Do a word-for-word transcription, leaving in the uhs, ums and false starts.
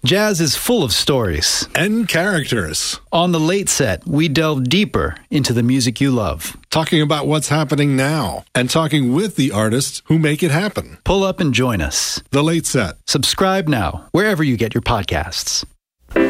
Jazz is full of stories and characters. On The Late Set, we delve deeper into the music you love, talking about what's happening now and talking with the artists who make it happen. Pull up and join us. The Late Set. Subscribe now, wherever you get your podcasts.